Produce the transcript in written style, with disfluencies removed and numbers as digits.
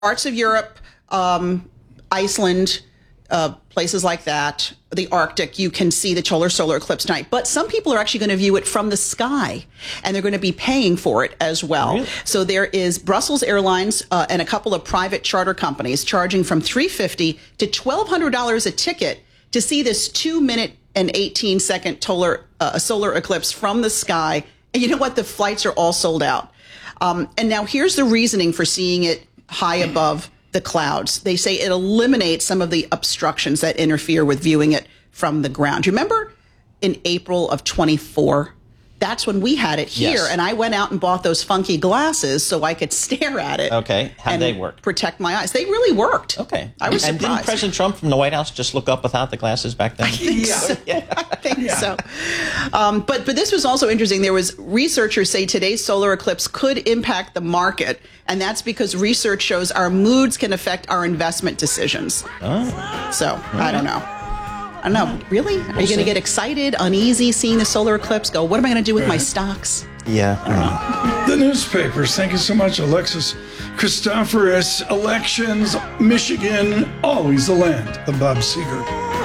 Parts of Europe, Iceland, places like that, the Arctic, you can see the solar eclipse tonight. But some people are actually going to view it from the sky, and they're going to be paying for it as well. Really? So there is Brussels Airlines and a couple of private charter companies charging from $350 to $1,200 a ticket to see this 2-minute and 18-second solar eclipse from the sky. And you know what? The flights are all sold out. And now here's the reasoning for seeing it high above the clouds. They say it eliminates some of the obstructions that interfere with viewing it from the ground. You remember in April of 24? That's when we had it here. Yes. And I went out and bought those funky glasses so I could stare at it. Okay. How'd they work? Protect my eyes. They really worked. Okay. I was and surprised. didn't President Trump from the White House just look up without the glasses back then? I think so. I think so. But this was also interesting. There was researchers say today's solar eclipse could impact the market, and that's because research shows our moods can affect our investment decisions. Oh. So I don't know. I don't know. Really? Are you going to get excited, uneasy, seeing the solar eclipse? Go, what am I going to do with my stocks? Yeah. I The newspapers. Thank you so much, Alexis Christoforous. Elections, Michigan, always the land of Bob Seger.